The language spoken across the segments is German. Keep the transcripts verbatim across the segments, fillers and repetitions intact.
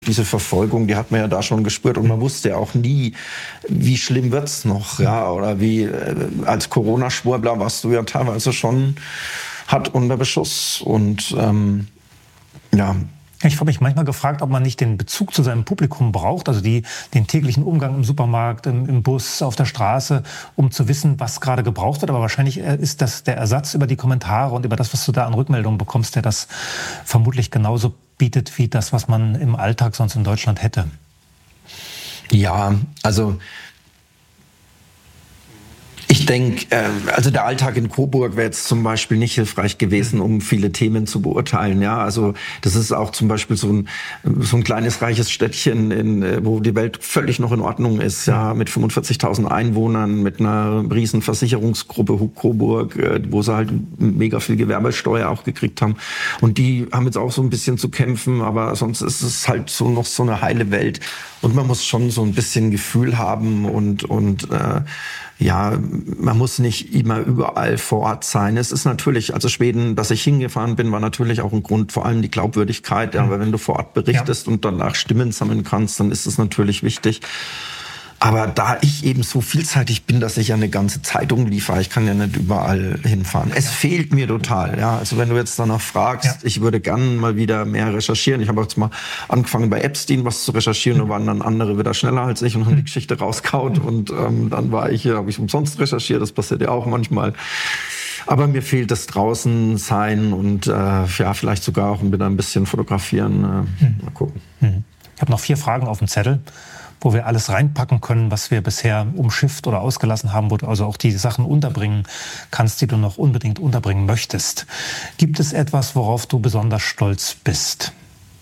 Diese Verfolgung, die hat man ja da schon gespürt und man wusste ja auch nie, wie schlimm wird's noch, ja, oder wie, als Corona-Schwurbler warst du ja teilweise schon hart unter Beschuss und, ähm, ja. Ich habe mich manchmal gefragt, ob man nicht den Bezug zu seinem Publikum braucht, also die, den täglichen Umgang im Supermarkt, im, im Bus, auf der Straße, um zu wissen, was gerade gebraucht wird. Aber wahrscheinlich ist das der Ersatz über die Kommentare und über das, was du da an Rückmeldungen bekommst, der das vermutlich genauso bietet wie das, was man im Alltag sonst in Deutschland hätte. Ja, also ich denke, äh, also der Alltag in Coburg wäre jetzt zum Beispiel nicht hilfreich gewesen, um viele Themen zu beurteilen. Ja, also das ist auch zum Beispiel so ein so ein kleines reiches Städtchen, in, wo die Welt völlig noch in Ordnung ist, ja, mit fünfundvierzigtausend Einwohnern, mit einer riesen Versicherungsgruppe Coburg, äh, wo sie halt mega viel Gewerbesteuer auch gekriegt haben. Und die haben jetzt auch so ein bisschen zu kämpfen, aber sonst ist es halt so noch so eine heile Welt. Und man muss schon so ein bisschen Gefühl haben und und äh, ja, man muss nicht immer überall vor Ort sein. Es ist natürlich, also Schweden, dass ich hingefahren bin, war natürlich auch ein Grund, vor allem die Glaubwürdigkeit. Ja, weil wenn du vor Ort berichtest ja. und danach Stimmen sammeln kannst, dann ist es natürlich wichtig. Aber da ich eben so vielseitig bin, dass ich ja eine ganze Zeitung liefere, ich kann ja nicht überall hinfahren. Es fehlt mir total. Ja, also wenn du jetzt danach fragst, ja. ich würde gern mal wieder mehr recherchieren. Ich habe jetzt mal angefangen bei Epstein was zu recherchieren, mhm. da waren dann andere wieder schneller als ich und haben die Geschichte rauskaut mhm. und ähm, dann war ich hier, habe ich umsonst recherchiert. Das passiert ja auch manchmal. Aber mir fehlt das draußen sein und äh, ja vielleicht sogar auch wieder ein bisschen fotografieren. Äh, mhm. Mal gucken. Mhm. Ich habe noch vier Fragen auf dem Zettel, wo wir alles reinpacken können, was wir bisher umschifft oder ausgelassen haben, wo du also auch die Sachen unterbringen kannst, die du noch unbedingt unterbringen möchtest. Gibt es etwas, worauf du besonders stolz bist?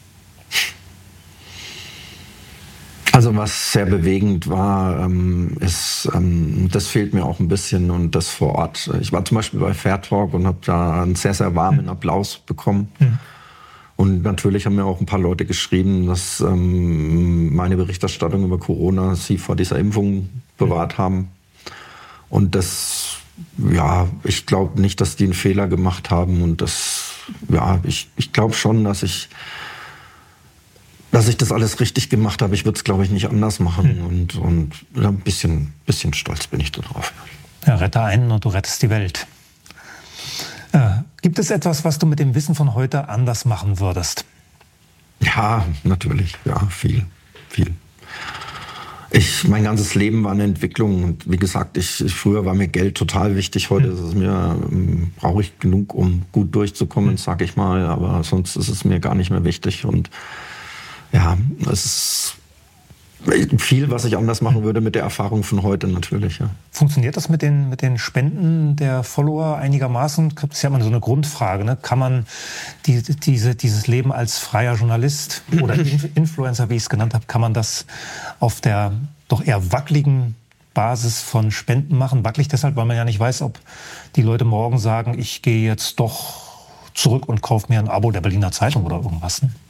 Also was sehr bewegend war, ähm, ist, ähm, das fehlt mir auch ein bisschen und das vor Ort. Ich war zum Beispiel bei Fair Talk und habe da einen sehr, sehr warmen Applaus bekommen. Mhm. Und natürlich haben mir auch ein paar Leute geschrieben, dass ähm, meine Berichterstattung über Corona sie vor dieser Impfung bewahrt haben. Und das, ja, ich glaube nicht, dass die einen Fehler gemacht haben. Und das, ja, ich, ich glaube schon, dass ich, dass ich das alles richtig gemacht habe. Ich würde es, glaube ich, nicht anders machen. Mhm. Und, und ja, ein bisschen, bisschen stolz bin ich darauf. Ja, rette einen und du rettest die Welt. Äh, gibt es etwas, was du mit dem Wissen von heute anders machen würdest? Ja, natürlich. Ja, viel, viel. Ich, mein ganzes Leben war eine Entwicklung und wie gesagt, ich, ich früher war mir Geld total wichtig. Heute ist es mir, ähm, brauche ich genug, um gut durchzukommen, sag ich mal. Aber sonst ist es mir gar nicht mehr wichtig und ja, es ist viel, was ich anders machen würde mit der Erfahrung von heute natürlich. Ja. Funktioniert das mit den, mit den Spenden der Follower einigermaßen? Das ist ja immer so eine Grundfrage. Ne? Kann man die, diese, dieses Leben als freier Journalist oder Influencer, wie ich es genannt habe, kann man das auf der doch eher wackeligen Basis von Spenden machen? Wackelig deshalb, weil man ja nicht weiß, ob die Leute morgen sagen, ich gehe jetzt doch zurück und kaufe mir ein Abo der Berliner Zeitung oder irgendwas. Ne?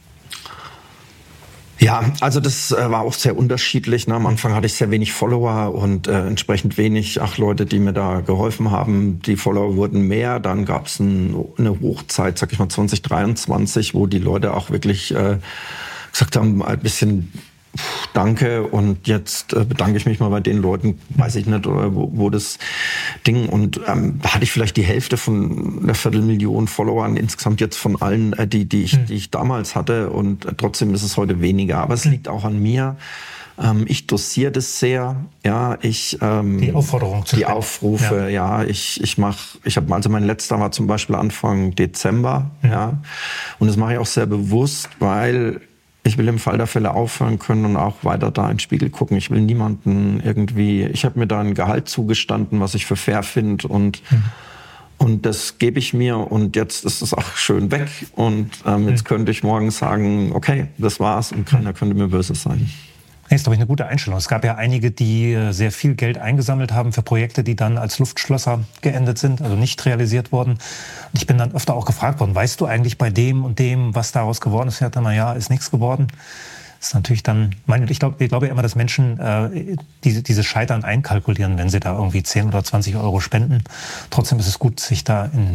Ja, also das äh, war auch sehr unterschiedlich. Ne? Am Anfang hatte ich sehr wenig Follower und äh, entsprechend wenig ach Leute, die mir da geholfen haben. Die Follower wurden mehr. Dann gab es ein, eine Hochzeit, sag ich mal zwanzig dreiundzwanzig, wo die Leute auch wirklich äh, gesagt haben, ein bisschen pff, danke und jetzt äh, bedanke ich mich mal bei den Leuten, weiß ich nicht, oder wo, wo das Ding. Und ähm, da hatte ich vielleicht die Hälfte von einer Viertelmillion Followern insgesamt jetzt von allen, äh, die, die, ich, die ich damals hatte. Und äh, trotzdem ist es heute weniger. Aber es liegt auch an mir. Ähm, ich dosiere das sehr. Ja, ich ähm, die Aufforderung zu die spenden. Aufrufe. Ja, ja ich ich mache. Ich habe also mein letzter war zum Beispiel Anfang Dezember. Mhm. Ja, und das mache ich auch sehr bewusst, weil ich will im Fall der Fälle aufhören können und auch weiter da in den Spiegel gucken. Ich will niemanden irgendwie, ich habe mir da ein Gehalt zugestanden, was ich für fair finde und, mhm. und das gebe ich mir und jetzt ist es auch schön weg und ähm, jetzt mhm. könnte ich morgen sagen, okay, das war's und keiner könnte mir böse sein. Das ist, glaube ich, eine gute Einstellung. Es gab ja einige, die sehr viel Geld eingesammelt haben für Projekte, die dann als Luftschlösser geendet sind, also nicht realisiert wurden. Und ich bin dann öfter auch gefragt worden, weißt du eigentlich bei dem und dem, was daraus geworden ist? Ja, dann, na ja, ist nichts geworden. Das ist natürlich dann, ich glaube ich glaube ja immer, dass Menschen äh, diese, dieses Scheitern einkalkulieren, wenn sie da irgendwie zehn oder zwanzig Euro spenden. Trotzdem ist es gut, sich da in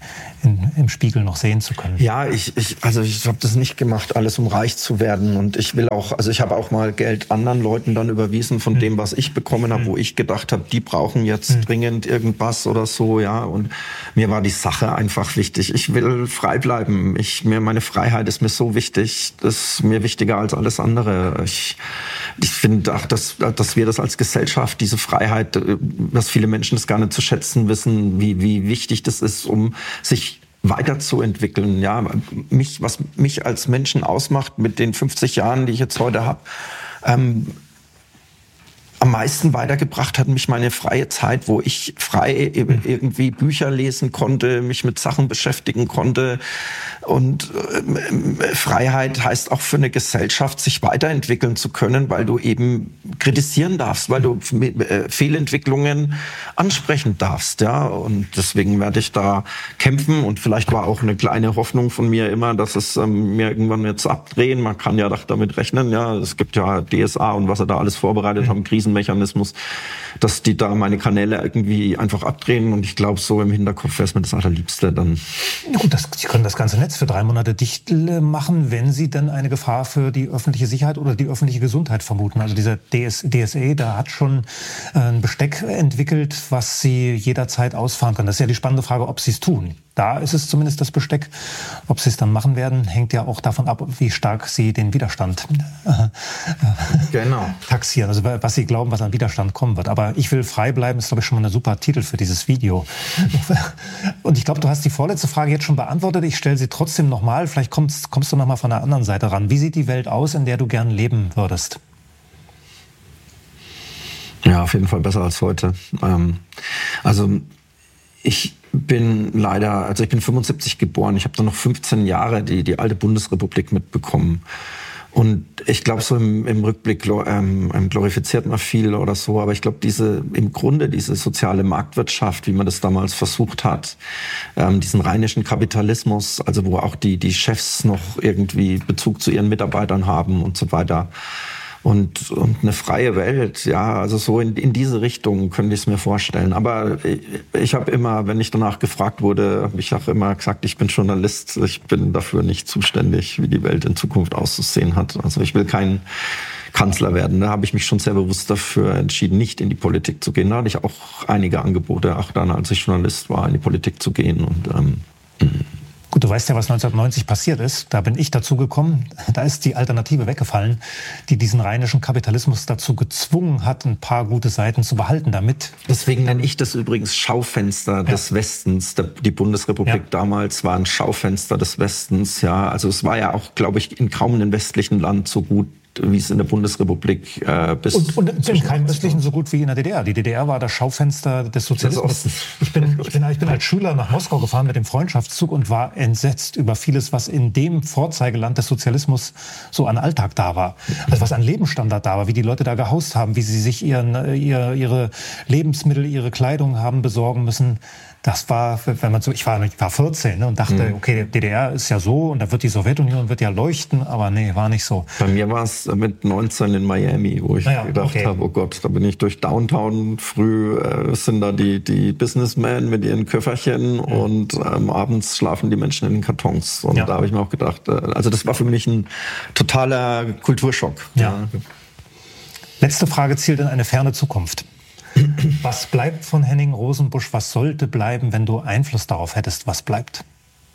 in, im Spiegel noch sehen zu können. Ja, ich, ich also ich habe das nicht gemacht, alles um reich zu werden. Und ich will auch, also ich habe auch mal Geld anderen Leuten dann überwiesen von mhm. dem, was ich bekommen habe, mhm. wo ich gedacht habe, die brauchen jetzt mhm. dringend irgendwas oder so, ja. Und mir war die Sache einfach wichtig. Ich will frei bleiben. Ich, mir, meine Freiheit ist mir so wichtig, das ist mir wichtiger als alles andere. Ich, ich finde auch, dass, dass wir das als Gesellschaft, diese Freiheit, dass viele Menschen das gar nicht zu schätzen wissen, wie, wie wichtig das ist, um sich weiterzuentwickeln. Ja, mich, was mich als Menschen ausmacht mit den fünfzig Jahren, die ich jetzt heute habe, ähm, am meisten weitergebracht hat mich meine freie Zeit, wo ich frei irgendwie Bücher lesen konnte, mich mit Sachen beschäftigen konnte. Und äh, Freiheit heißt auch für eine Gesellschaft, sich weiterentwickeln zu können, weil du eben kritisieren darfst, weil du äh, Fehlentwicklungen ansprechen darfst. Ja, und deswegen werde ich da kämpfen. Und vielleicht war auch eine kleine Hoffnung von mir immer, dass es ähm, mir irgendwann jetzt abdrehen. Man kann ja doch damit rechnen. Ja, es gibt ja D S A und was sie da alles vorbereitet haben, Krisen Mechanismus, dass die da meine Kanäle irgendwie einfach abdrehen. Und ich glaube, so im Hinterkopf wäre es mir das Allerliebste dann. Gut, das, Sie können das ganze Netz für drei Monate dicht machen, wenn Sie dann eine Gefahr für die öffentliche Sicherheit oder die öffentliche Gesundheit vermuten. Also dieser D S A, da hat schon ein Besteck entwickelt, was Sie jederzeit ausfahren können. Das ist ja die spannende Frage, ob Sie es tun. Da ist es zumindest das Besteck. Ob Sie es dann machen werden, hängt ja auch davon ab, wie stark Sie den Widerstand äh, genau. taxieren. Also was Sie glauben, was an Widerstand kommen wird. Aber ich will frei bleiben, ist, glaube ich, schon mal ein super Titel für dieses Video. Und ich glaube, du hast die vorletzte Frage jetzt schon beantwortet. Ich stelle sie trotzdem nochmal. Vielleicht kommst, kommst du nochmal von der anderen Seite ran. Wie sieht die Welt aus, in der du gern leben würdest? Ja, auf jeden Fall besser als heute. Ähm, also ich bin leider, also ich bin fünfundsiebzig geboren. Ich habe dann noch fünfzehn Jahre die, die alte Bundesrepublik mitbekommen. Und ich glaube, so im, im Rückblick ähm, glorifiziert man viel oder so, aber ich glaube, diese im Grunde diese soziale Marktwirtschaft, wie man das damals versucht hat, ähm, diesen rheinischen Kapitalismus, also wo auch die die Chefs noch irgendwie Bezug zu ihren Mitarbeitern haben und so weiter. Und, und eine freie Welt, ja, also so in, in diese Richtung könnte ich es mir vorstellen. Aber ich, ich habe immer, wenn ich danach gefragt wurde, habe ich auch immer gesagt, ich bin Journalist, ich bin dafür nicht zuständig, wie die Welt in Zukunft auszusehen hat. Also ich will kein Kanzler werden. Da habe ich mich schon sehr bewusst dafür entschieden, nicht in die Politik zu gehen. Da hatte ich auch einige Angebote, auch dann, als ich Journalist war, in die Politik zu gehen. Und ähm, Gut, du weißt ja, was neunzehnhundertneunzig passiert ist. Da bin ich dazu gekommen. Da ist die Alternative weggefallen, die diesen rheinischen Kapitalismus dazu gezwungen hat, ein paar gute Seiten zu behalten damit. Deswegen nenne ich das übrigens Schaufenster ja. des Westens. Die Bundesrepublik ja. damals war ein Schaufenster des Westens. Ja, also es war ja auch, glaube ich, in kaum einem westlichen Land so gut, wie es in der Bundesrepublik äh, bis... Und, und in keinem östlichen so gut wie in der D D R. Die D D R war das Schaufenster des Sozialismus. Ich bin, ich, bin, ich bin als Schüler nach Moskau gefahren mit dem Freundschaftszug und war entsetzt über vieles, was in dem Vorzeigeland des Sozialismus so an Alltag da war. Also was an Lebensstandard da war, wie die Leute da gehaust haben, wie sie sich ihren, ihr, ihre Lebensmittel, ihre Kleidung haben besorgen müssen. Das war, wenn man so, ich war, ich war vierzehn ne, und dachte, mhm. okay, D D R ist ja so und da wird die Sowjetunion wird ja leuchten, aber nee, war nicht so. Bei mir war es mit neunzehn in Miami, wo ich naja, gedacht okay. habe, oh Gott, da bin ich durch Downtown, früh äh, sind da die, die Businessmen mit ihren Köfferchen mhm. und ähm, abends schlafen die Menschen in den Kartons. Und ja. da habe ich mir auch gedacht, äh, also das war für mich ein totaler Kulturschock. Ja. Ja. Letzte Frage zielt in eine ferne Zukunft. Was bleibt von Henning Rosenbusch? Was sollte bleiben, wenn du Einfluss darauf hättest? Was bleibt?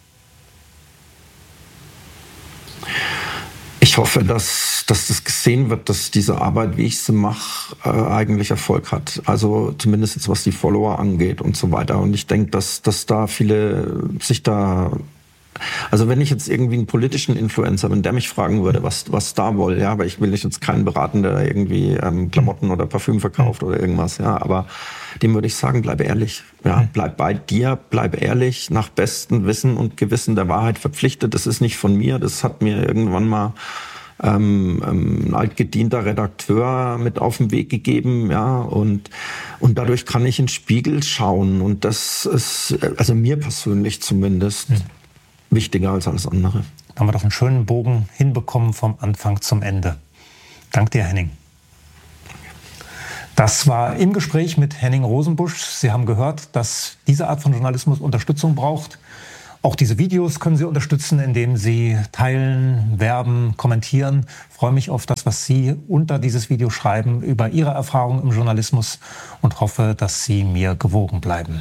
Ich hoffe, dass, dass das gesehen wird, dass diese Arbeit, wie ich sie mache, äh, eigentlich Erfolg hat. Also zumindest jetzt, was die Follower angeht und so weiter. Und ich denke, dass, dass da viele sich da... Also wenn ich jetzt irgendwie einen politischen Influencer bin, der mich fragen würde, was was da wohl, ja, aber ich will nicht jetzt keinen beraten, der irgendwie ähm, Klamotten oder Parfüm verkauft oder irgendwas, ja, aber dem würde ich sagen, bleib ehrlich, ja, bleib bei dir, bleib ehrlich, nach bestem Wissen und Gewissen der Wahrheit verpflichtet. Das ist nicht von mir, das hat mir irgendwann mal ähm, ein altgedienter Redakteur mit auf den Weg gegeben, ja, und und dadurch kann ich in den Spiegel schauen und das ist, also mir persönlich zumindest, mhm. wichtiger als alles andere. Da haben wir doch einen schönen Bogen hinbekommen vom Anfang zum Ende. Dank dir, Henning. Das war im Gespräch mit Henning Rosenbusch. Sie haben gehört, dass diese Art von Journalismus Unterstützung braucht. Auch diese Videos können Sie unterstützen, indem Sie teilen, werben, kommentieren. Ich freue mich auf das, was Sie unter dieses Video schreiben über Ihre Erfahrungen im Journalismus und hoffe, dass Sie mir gewogen bleiben.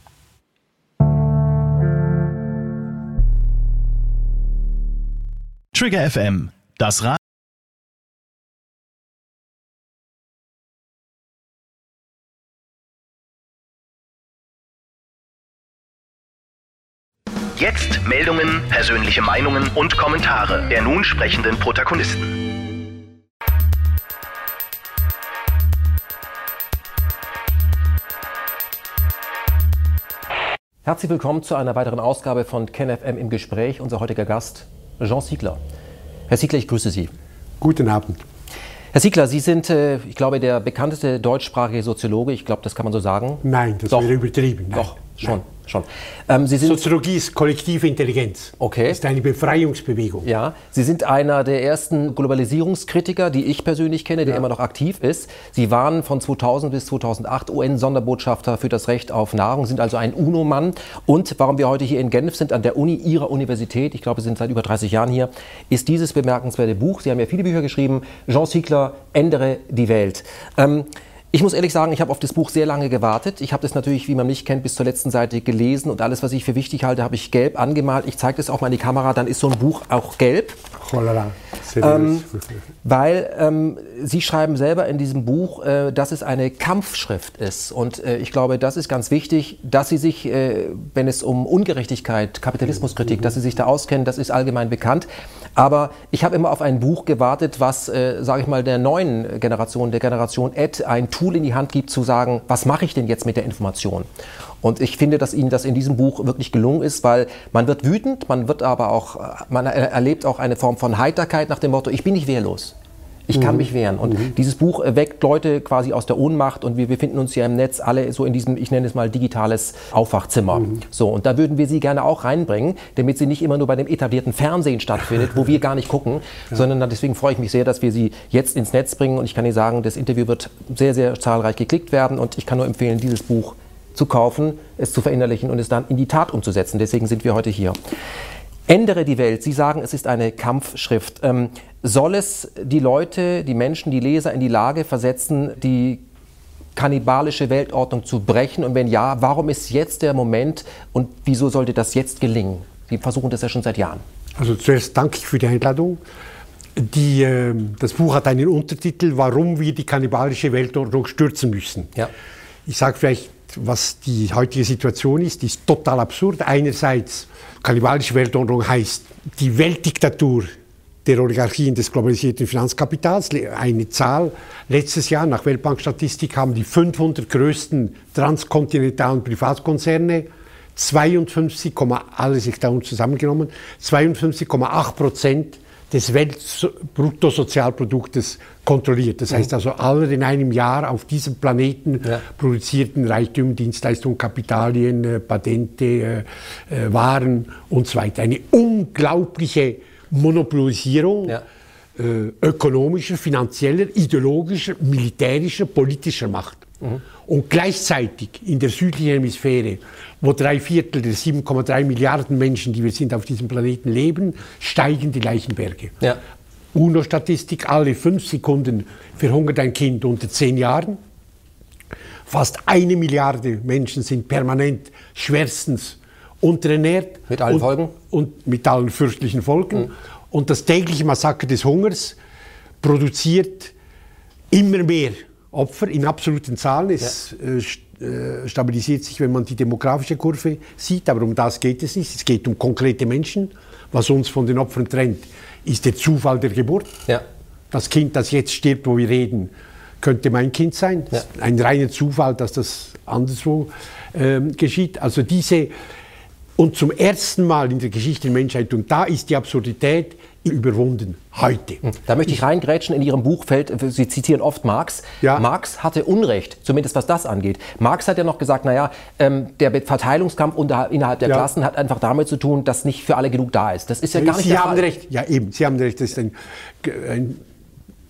Trigger F M, das Radio. Jetzt Meldungen, persönliche Meinungen und Kommentare der nun sprechenden Protagonisten. Herzlich willkommen zu einer weiteren Ausgabe von KenFM im Gespräch. Unser heutiger Gast, Jean Siegler. Herr Siegler, ich grüße Sie. Guten Abend. Herr Siegler, Sie sind, ich glaube, der bekannteste deutschsprachige Soziologe. Ich glaube, das kann man so sagen. Nein, das wäre übertrieben. Nein. Doch, schon. Nein. Schon. Ähm, Sie sind Soziologie ist kollektive Intelligenz. Okay. Das ist eine Befreiungsbewegung. Ja, Sie sind einer der ersten Globalisierungskritiker, die ich persönlich kenne, der ja. immer noch aktiv ist. Sie waren von zweitausend bis zweitausendacht U N-Sonderbotschafter für das Recht auf Nahrung, sind also ein UNO-Mann. Und warum wir heute hier in Genf sind, an der Uni Ihrer Universität, ich glaube, Sie sind seit über dreißig Jahren hier, ist dieses bemerkenswerte Buch. Sie haben ja viele Bücher geschrieben. Jean Siegler, Ändere die Welt. Ähm, Ich muss ehrlich sagen, ich habe auf das Buch sehr lange gewartet. Ich habe das natürlich, wie man mich kennt, bis zur letzten Seite gelesen und alles, was ich für wichtig halte, habe ich gelb angemalt. Ich zeige das auch mal in die Kamera, dann ist so ein Buch auch gelb. Ähm, weil ähm, Sie schreiben selber in diesem Buch, äh, dass es eine Kampfschrift ist. Und äh, ich glaube, das ist ganz wichtig, dass Sie sich, äh, wenn es um Ungerechtigkeit, Kapitalismuskritik, dass Sie sich da auskennen, das ist allgemein bekannt. Aber ich habe immer auf ein Buch gewartet, was, äh, sage ich mal, der neuen Generation, der Generation Ed, ein Tool in die Hand gibt, zu sagen, was mache ich denn jetzt mit der Information? Und ich finde, dass Ihnen das in diesem Buch wirklich gelungen ist, weil man wird wütend, man wird aber auch, man erlebt auch eine Form von Heiterkeit nach dem Motto, ich bin nicht wehrlos. Ich kann mhm. mich wehren. Und mhm. dieses Buch weckt Leute quasi aus der Ohnmacht und wir befinden uns ja im Netz alle so in diesem, ich nenne es mal, digitales Aufwachzimmer. Mhm. So, und da würden wir Sie gerne auch reinbringen, damit sie nicht immer nur bei dem etablierten Fernsehen stattfindet, wo wir gar nicht gucken, ja. sondern deswegen freue ich mich sehr, dass wir Sie jetzt ins Netz bringen und ich kann Ihnen sagen, das Interview wird sehr, sehr zahlreich geklickt werden und ich kann nur empfehlen, dieses Buch zu kaufen, es zu verinnerlichen und es dann in die Tat umzusetzen. Deswegen sind wir heute hier. Ändere die Welt. Sie sagen, es ist eine Kampfschrift. Ähm, soll es die Leute, die Menschen, die Leser in die Lage versetzen, die kannibalische Weltordnung zu brechen? Und wenn ja, warum ist jetzt der Moment und wieso sollte das jetzt gelingen? Sie versuchen das ja schon seit Jahren. Also zuerst danke ich für die Einladung. Die, äh, das Buch hat einen Untertitel, warum wir die kannibalische Weltordnung stürzen müssen. Ja. Ich sage vielleicht, was die heutige Situation ist, die ist total absurd. Einerseits, kannibalische Weltordnung heißt die Weltdiktatur der Oligarchien des globalisierten Finanzkapitals. Eine Zahl, letztes Jahr nach Weltbankstatistik haben die fünfhundert größten transkontinentalen Privatkonzerne zweiundfünfzig, alles ist da uns zusammengenommen, zweiundfünfzig Komma acht Prozent des Weltbruttosozialproduktes kontrolliert. Das heißt also, alle in einem Jahr auf diesem Planeten ja. produzierten Reichtum, Dienstleistungen, Kapitalien, äh, Patente, äh, äh, Waren und so weiter. Eine unglaubliche Monopolisierung ja. äh, ökonomischer, finanzieller, ideologischer, militärischer, politischer Macht. Mhm. Und gleichzeitig in der südlichen Hemisphäre, wo drei Viertel der sieben Komma drei Milliarden Menschen, die wir sind, auf diesem Planeten leben, steigen die Leichenberge. Ja. UNO-Statistik, alle fünf Sekunden verhungert ein Kind unter zehn Jahren. Fast eine Milliarde Menschen sind permanent schwerstens unterernährt. Mit allen und, Folgen? Und mit allen fürchterlichen Folgen. Mhm. Und das tägliche Massaker des Hungers produziert immer mehr Opfer in absoluten Zahlen. Es ja. äh, stabilisiert sich, wenn man die demografische Kurve sieht, aber um das geht es nicht. Es geht um konkrete Menschen. Was uns von den Opfern trennt, ist der Zufall der Geburt. Ja. Das Kind, das jetzt stirbt, wo wir reden, könnte mein Kind sein. Ja. Ein reiner Zufall, dass das anderswo ähm, geschieht. Also diese, und zum ersten Mal in der Geschichte der Menschheit, und da ist die Absurdität überwunden, heute. Da möchte ich reingrätschen, in Ihrem Buch fällt, Sie zitieren oft Marx. Ja. Marx hatte Unrecht, zumindest was das angeht. Marx hat ja noch gesagt, naja, ähm, der Verteilungskampf unter, innerhalb der ja. Klassen hat einfach damit zu tun, dass nicht für alle genug da ist. Das ist ja gar nicht Sie der haben Fall. Recht. Ja, eben, Sie haben recht, das ist ein, ein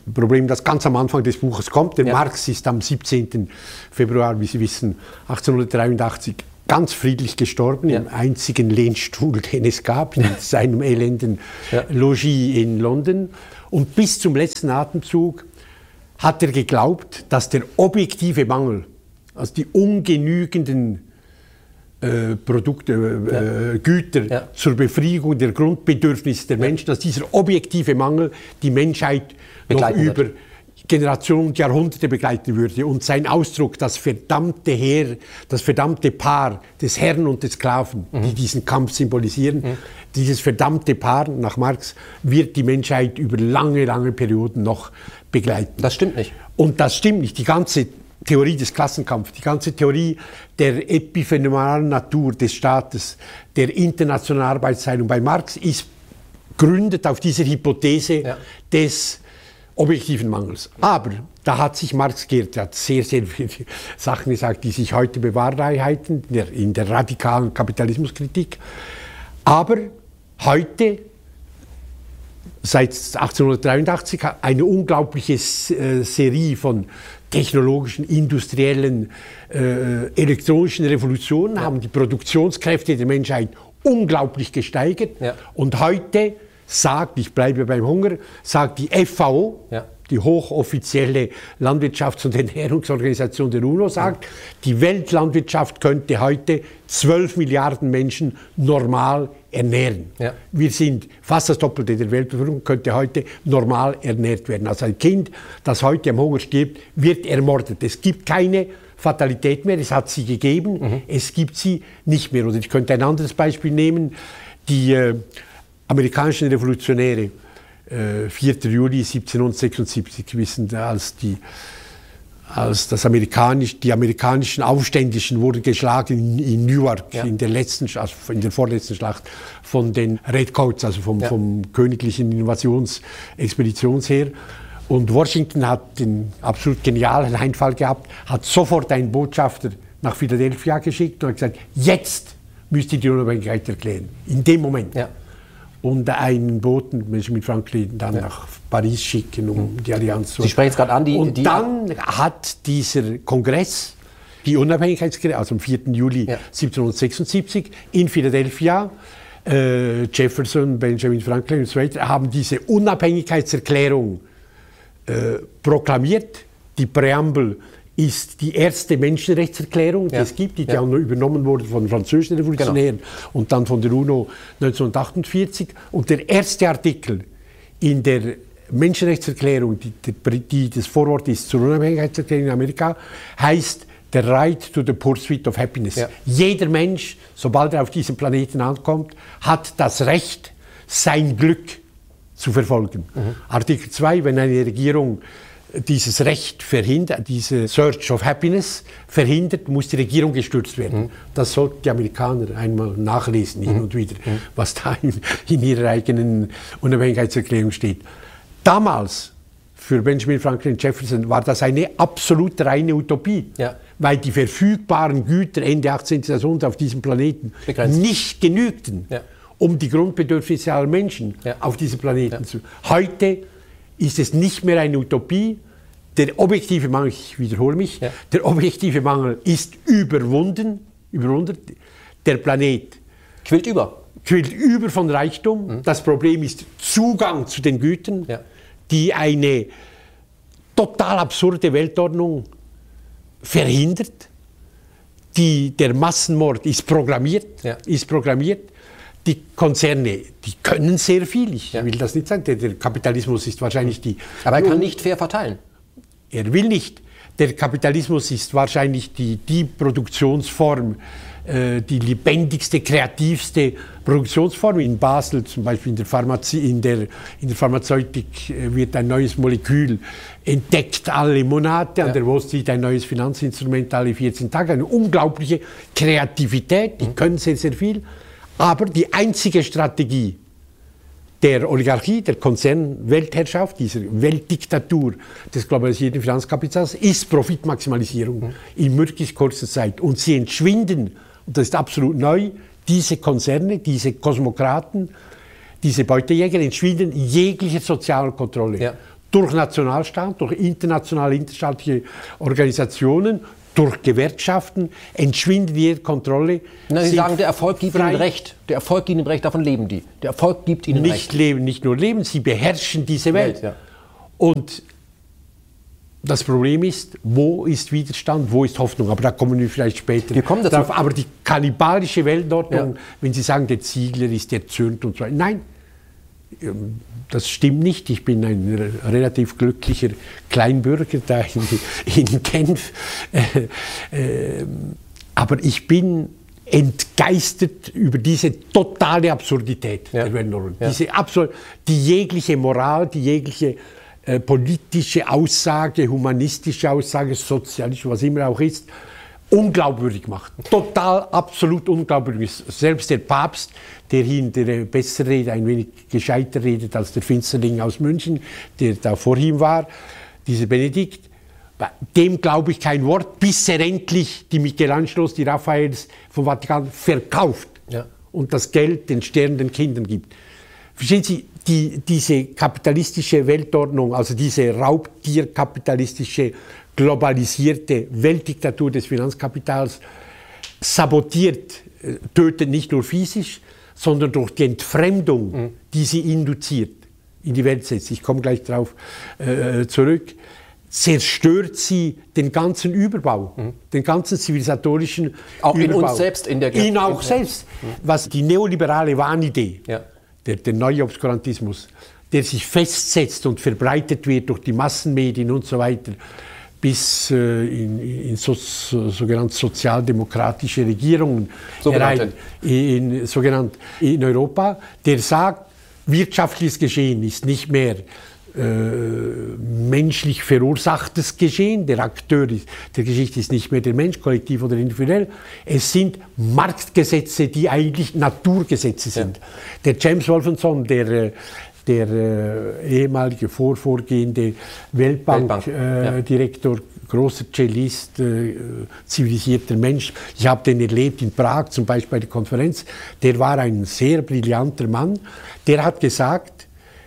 Problem, das ganz am Anfang des Buches kommt. Der Ja. Marx ist am siebzehnten Februar, wie Sie wissen, achtzehnhundertdreiundachtzig ganz friedlich gestorben, Ja. im einzigen Lehnstuhl, den es gab, in seinem elenden Ja. Logis in London. Und bis zum letzten Atemzug hat er geglaubt, dass der objektive Mangel, also die ungenügenden äh, Produkte, äh, Ja. Güter Ja. zur Befriedigung der Grundbedürfnisse der Menschen, dass dieser objektive Mangel die Menschheit Begleiten noch wird. über Generationen und Jahrhunderte begleiten würde. Und sein Ausdruck, das verdammte Heer, das verdammte Paar des Herrn und des Sklaven, Mhm. die diesen Kampf symbolisieren, dieses verdammte Paar, nach Marx, wird die Menschheit über lange, lange Perioden noch begleiten. Das stimmt nicht. Und das stimmt nicht. Die ganze Theorie des Klassenkampfs, die ganze Theorie der epiphänomenalen Natur des Staates, der internationalen Arbeitsteilung bei Marx ist gründet auf dieser Hypothese Ja. des objektiven Mangels. Aber da hat sich Marx geirrt, er hat sehr, sehr viele Sachen gesagt, die sich heute bewahrheiten in der, in der radikalen Kapitalismuskritik. Aber heute, seit achtzehnhundertdreiundachtzig, eine unglaubliche äh, Serie von technologischen, industriellen, äh, elektronischen Revolutionen Ja. haben die Produktionskräfte der Menschheit unglaublich gesteigert. Ja. Und heute sagt, ich bleibe beim Hunger, sagt die F A O, Ja. die hochoffizielle Landwirtschafts- und Ernährungsorganisation der UNO, sagt, die Weltlandwirtschaft könnte heute zwölf Milliarden Menschen normal ernähren. Ja. Wir sind fast das Doppelte der Weltbevölkerung, könnte heute normal ernährt werden. Also ein Kind, das heute am Hunger stirbt, wird ermordet. Es gibt keine Fatalität mehr, es hat sie gegeben, Mhm. es gibt sie nicht mehr. Oder ich könnte ein anderes Beispiel nehmen, die äh, amerikanischen Revolutionäre, äh, vierten Juli siebzehnhundertsechsundsiebzig, wissen, als die als das amerikanisch, die amerikanischen Aufständischen wurden geschlagen in, in Newark, Ja. in der letzten, also in der vorletzten Schlacht von den Redcoats, also vom, Ja. vom königlichen Invasionsexpeditionsheer. Und Washington hat den absolut genialen Einfall gehabt, hat sofort einen Botschafter nach Philadelphia geschickt und hat gesagt, jetzt müsst ihr die Unabhängigkeit erklären, in dem Moment. Ja. Und einen Boten, Benjamin Franklin, dann Ja. nach Paris schicken, um die Allianz zu... Sie sprechen es gerade an, die... Und die dann hat dieser Kongress die Unabhängigkeitserklärung, also am vierten Juli Ja. siebzehnhundertsechsundsiebzig in Philadelphia, äh, Jefferson, Benjamin Franklin und so weiter, haben diese Unabhängigkeitserklärung äh, proklamiert. Die Präambel ist die erste Menschenrechtserklärung, die Ja. es gibt, die Ja. dann übernommen wurde von den französischen Revolutionären und dann von der UNO neunzehnhundertachtundvierzig. Und der erste Artikel in der Menschenrechtserklärung, die, die, die das Vorwort ist zur Unabhängigkeitserklärung in Amerika, heißt The Right to the Pursuit of Happiness. Ja. Jeder Mensch, sobald er auf diesem Planeten ankommt, hat das Recht, sein Glück zu verfolgen. Mhm. Artikel zwei, wenn eine Regierung dieses Recht verhindert, diese Search of Happiness verhindert, muss die Regierung gestürzt werden. Mhm. Das sollten die Amerikaner einmal nachlesen, hin und wieder, was da in, in ihrer eigenen Unabhängigkeitserklärung steht. Damals, für Benjamin Franklin Jefferson, war das eine absolut reine Utopie, Ja. weil die verfügbaren Güter Ende achtzehnten. Jahrhunderts auf diesem Planeten Begrenzt. nicht genügten, Ja. um die Grundbedürfnisse aller Menschen Ja. auf diesem Planeten Ja. zu... Heute ist es nicht mehr eine Utopie. Der objektive Mangel, ich wiederhole mich, Ja. der objektive Mangel ist überwunden, überwunden. Der Planet quillt über. quillt über von Reichtum. Das Problem ist Zugang zu den Gütern, Ja. die eine total absurde Weltordnung verhindert. Die, der Massenmord ist programmiert, Ja. ist programmiert. Die Konzerne, die können sehr viel. Ich Ja. will das nicht sagen. Der, der Kapitalismus ist wahrscheinlich die... Aber er kann nicht fair verteilen. Er will nicht. Der Kapitalismus ist wahrscheinlich die, die Produktionsform, äh, die lebendigste, kreativste Produktionsform. In Basel zum Beispiel in der, Pharmazie, in der, in der Pharmazeutik äh, wird ein neues Molekül entdeckt alle Monate. An Ja. der Wall Street ein neues Finanzinstrument alle vierzehn Tage. Eine unglaubliche Kreativität. Die können sehr, sehr viel. Aber die einzige Strategie der Oligarchie, der Konzernweltherrschaft, dieser Weltdiktatur des globalisierten Finanzkapitals ist Profitmaximalisierung in möglichst kurzer Zeit. Und sie entschwinden, und das ist absolut neu, diese Konzerne, diese Kosmokraten, diese Beutejäger entschwinden jeglicher sozialer Kontrolle. Ja. durch Nationalstaat, durch internationale, interstaatliche Organisationen, durch Gewerkschaften, entschwindet jede Kontrolle. Na, Sie sagen, der Erfolg gibt Ihnen Recht. Der Erfolg gibt Ihnen Recht, davon leben die. Der Erfolg gibt Ihnen nicht Recht. Leben, nicht nur leben, sie beherrschen diese Welt. Welt ja. Und das Problem ist, wo ist Widerstand, wo ist Hoffnung? Aber da kommen wir vielleicht später wir kommen dazu. drauf. Aber die kannibalische Weltordnung, Ja. wenn Sie sagen, der Ziegler ist erzürnt und so weiter. Nein, das stimmt nicht. Ich bin ein relativ glücklicher Kleinbürger da in, in Genf. Äh, äh, aber ich bin entgeistert über diese totale Absurdität ja. der Weltordnung. Ja. Diese Absur- die jegliche Moral, die jegliche äh, politische Aussage, humanistische Aussage, sozialistische, was immer auch ist, unglaubwürdig macht. Total, absolut unglaubwürdig. Selbst der Papst, der hier in der Besserrede ein wenig gescheiter redet als der Finsterling aus München, der da vor ihm war, dieser Benedikt, dem glaube ich kein Wort, bis er endlich die Michelangelos, die Raffaels vom Vatikan verkauft ja. und das Geld den sterbenden Kindern gibt. Verstehen Sie, die, diese kapitalistische Weltordnung, also diese raubtierkapitalistische, globalisierte Weltdiktatur des Finanzkapitals, sabotiert, tötet nicht nur physisch, sondern durch die Entfremdung, mhm. die sie induziert, in die Welt setzt. Ich komme gleich darauf äh, zurück. Zerstört sie den ganzen Überbau, mhm. den ganzen zivilisatorischen auch Überbau. in uns selbst, in der In auch selbst. Mhm. Was die neoliberale Wahnidee, ja. der, der neue Obskurantismus, der sich festsetzt und verbreitet wird durch die Massenmedien und so weiter, bis äh, in, in so, so, sogenannte sozialdemokratische Regierungen herein, in, sogenannt in Europa, der sagt, wirtschaftliches Geschehen ist nicht mehr äh, menschlich verursachtes Geschehen, der Akteur ist, der Geschichte ist nicht mehr der Mensch, kollektiv oder individuell, es sind Marktgesetze, die eigentlich Naturgesetze sind. Ja. Der James Wolfensohn, der der äh, ehemalige vorvorgehende Weltbankdirektor, Weltbank. äh, ja. großer Cellist, äh, zivilisierter Mensch. Ich habe den erlebt in Prag, zum Beispiel bei der Konferenz. Der war ein sehr brillanter Mann. Der hat gesagt,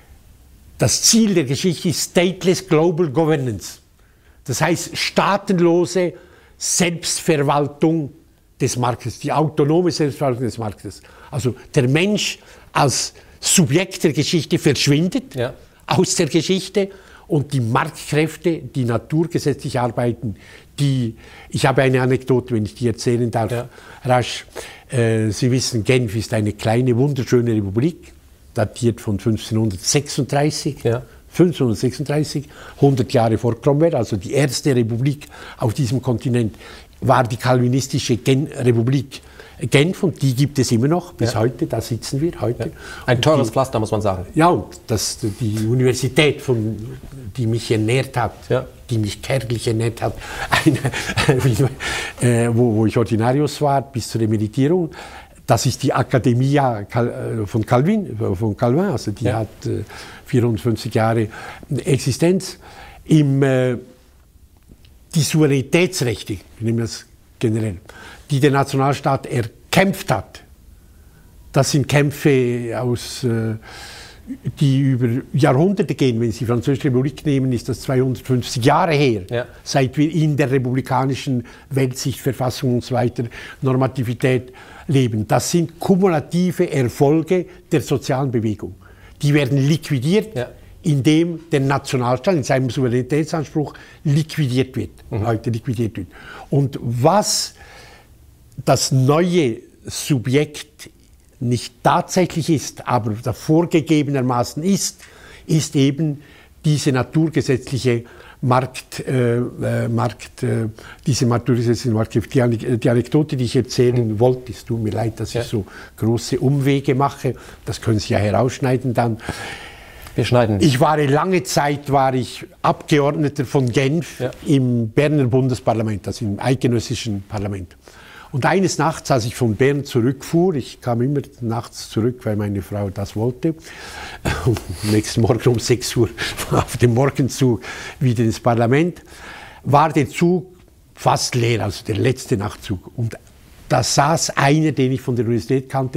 das Ziel der Geschichte ist Stateless Global Governance. Das heißt, staatenlose Selbstverwaltung des Marktes, die autonome Selbstverwaltung des Marktes. Also der Mensch als Subjekt der Geschichte verschwindet ja. aus der Geschichte und die Marktkräfte, die naturgesetzlich arbeiten, die, ich habe eine Anekdote, wenn ich die erzählen darf, ja. rasch. Äh, Sie wissen, Genf ist eine kleine, wunderschöne Republik, datiert von fünfzehnhundertsechsunddreißig. Ja. fünfzehnhundertsechsunddreißig, hundert Jahre vor Cromwell, also die erste Republik auf diesem Kontinent, war die calvinistische Gen- Republik Genf, und die gibt es immer noch, bis ja. heute, da sitzen wir heute. Ja. Ein teures die, Pflaster, muss man sagen. Ja, und das, die Universität, von, die mich ernährt hat, ja. die mich kärglich ernährt hat, eine, äh, wo, wo ich Ordinarius war, bis zur Emeritierung, das ist die Academia von Calvin, von Calvin, also die ja. hat äh, vierhundertfünfzig Jahre Existenz. Im, äh, die Souveränitätsrechte, ich nehme das generell, die der Nationalstaat erkämpft hat, das sind Kämpfe, aus, äh, die über Jahrhunderte gehen. Wenn Sie die Französische Republik nehmen, ist das zweihundertfünfzig Jahre her, ja. seit wir in der republikanischen Weltsicht, Verfassung und so weiter, Normativität leben. Das sind kumulative Erfolge der sozialen Bewegung. Die werden liquidiert, ja. indem der Nationalstaat in seinem Souveränitätsanspruch liquidiert wird, mhm. heute liquidiert wird. Und was das neue Subjekt nicht tatsächlich ist, aber vorgegebenermaßen ist, ist eben diese naturgesetzliche Markt, äh, Markt äh, diese naturgesetzliche Markt. Die, die Anekdote, die ich erzählen wollte, es tut mir leid, dass ja. ich so große Umwege mache, das können Sie ja herausschneiden dann. Wir schneiden. Ich war lange Zeit war ich Abgeordneter von Genf ja. im Berner Bundesparlament, also im eidgenössischen Parlament. Und eines Nachts, als ich von Bern zurückfuhr, ich kam immer nachts zurück, weil meine Frau das wollte, und nächsten Morgen um sechs Uhr auf dem Morgenzug wieder ins Parlament, war der Zug fast leer, also der letzte Nachtzug. Und da saß einer, den ich von der Universität kannte,